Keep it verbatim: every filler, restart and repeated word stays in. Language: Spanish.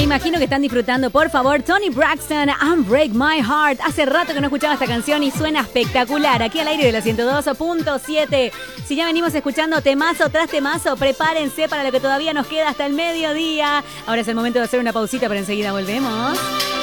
imagino que están disfrutando, por favor, Toni Braxton, Unbreak My Heart. Hace rato que no escuchaba esta canción y suena espectacular aquí al aire de la ciento dos punto siete. Si ya venimos escuchando temazo tras temazo, prepárense para lo que todavía nos queda hasta el mediodía. Ahora es el momento de hacer una pausita, pero enseguida volvemos.